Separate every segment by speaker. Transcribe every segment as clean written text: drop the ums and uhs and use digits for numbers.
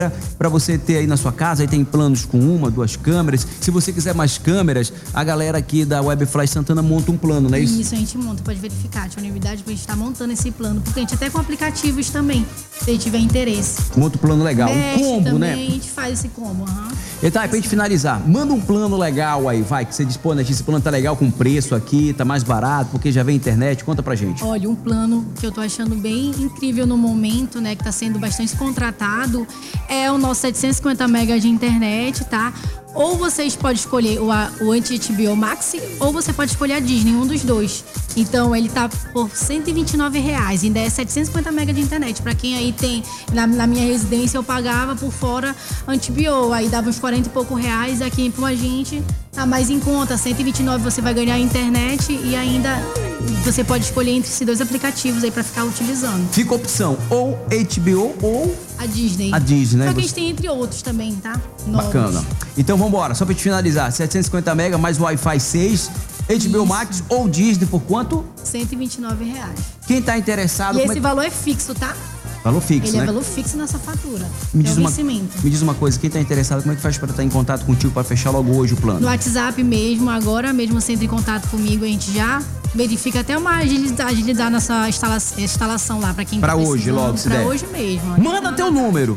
Speaker 1: para você ter aí na sua casa. Aí tem planos com 1, 2 câmeras. Se você quiser mais câmeras, a galera aqui da Webflash Santana monta um plano, não é isso?
Speaker 2: Isso, a gente monta, pode verificar a disponibilidade, a gente tá montando esse plano, porque a gente até com aplicativos também, se a gente tiver interesse.
Speaker 1: Monta um plano legal,
Speaker 2: Mexe
Speaker 1: um combo,
Speaker 2: também,
Speaker 1: né?
Speaker 2: A gente faz esse combo,
Speaker 1: E tá, pra gente finalizar, manda um plano legal aí, vai, que você dispõe, né? Esse plano tá legal com preço aqui, tá mais barato, porque já vem internet, conta pra gente.
Speaker 2: Olha, um plano que eu tô achando bem incrível no momento, né, que tá sendo bastante contratado, é o nosso 750 MB de internet, tá? Ou vocês podem escolher o HBO Max, ou você pode escolher a Disney, um dos dois. Então, ele tá por R$129, ainda é 750 MB de internet. Pra quem aí tem, na minha residência eu pagava por fora HBO, aí dava uns 40 e pouco reais, aqui com a gente tá mais em conta, 129 você vai ganhar a internet e ainda você pode escolher entre esses dois aplicativos aí pra ficar utilizando.
Speaker 1: Fica a opção, ou HBO ou
Speaker 2: a Disney.
Speaker 1: A Disney, né?
Speaker 2: Só que a gente tem entre outros também, tá? Novos.
Speaker 1: Bacana. Então vambora, só pra gente finalizar, 750 MB mais Wi-Fi 6, HBO
Speaker 2: Isso.
Speaker 1: Max ou Disney por quanto?
Speaker 2: R$129.
Speaker 1: Quem tá interessado...
Speaker 2: E esse valor é fixo, tá?
Speaker 1: Valor fixo,
Speaker 2: Ele
Speaker 1: né?
Speaker 2: é valor fixo nessa fatura.
Speaker 1: Me
Speaker 2: diz
Speaker 1: uma coisa, quem tá interessado, como é que faz pra estar em contato contigo pra fechar logo hoje o plano?
Speaker 2: No WhatsApp mesmo, agora mesmo você entra em contato comigo, a gente já verifica até uma agilidade nessa instalação lá, pra quem
Speaker 1: pra
Speaker 2: tá
Speaker 1: hoje, logo, se der.
Speaker 2: Pra hoje mesmo.
Speaker 1: Manda teu número.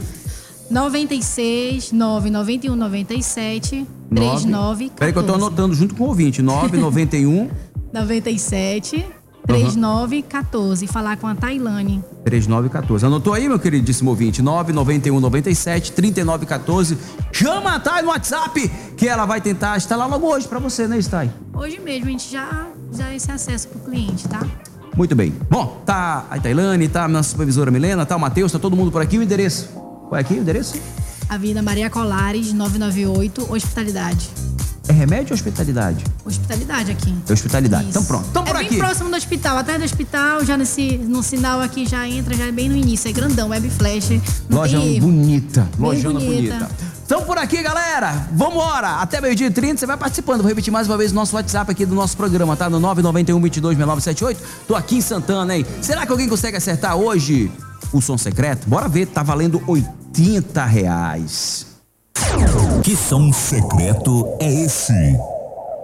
Speaker 2: 96 991 97 39 14.
Speaker 1: Peraí que eu tô anotando junto com o ouvinte. 991
Speaker 2: 97 3914. Falar com a Tailane.
Speaker 1: 3914. Anotou aí, meu queridíssimo ouvinte? 991 97 3914. Chama a Thay no WhatsApp que ela vai tentar instalar logo hoje pra você, né, Thay?
Speaker 2: Hoje mesmo a gente já esse acesso pro cliente, tá?
Speaker 1: Muito bem. Bom, tá a Tailane, tá a nossa supervisora Milena, tá o Matheus, tá todo mundo por aqui. O endereço? Qual é aqui o endereço?
Speaker 2: Avenida Maria Colares, 998, Hospitalidade.
Speaker 1: É remédio ou hospitalidade?
Speaker 2: Hospitalidade aqui.
Speaker 1: É hospitalidade.
Speaker 2: Isso.
Speaker 1: Então pronto. Então por
Speaker 2: aqui. É
Speaker 1: aqui.
Speaker 2: bem próximo do hospital, atrás do hospital, já no sinal aqui já entra, já é bem no início. É grandão, Webflash.
Speaker 1: Loja bonita. Lojona
Speaker 2: bonita.
Speaker 1: bonita. Então por aqui, galera. Vambora. Até 12h30 você vai participando. Vou repetir mais uma vez o nosso WhatsApp aqui do nosso programa, tá? No 991 22 6978. Tô aqui em Santana, hein? Será que alguém consegue acertar hoje o som secreto? Bora ver. Tá valendo R$80.
Speaker 3: Que som secreto é esse?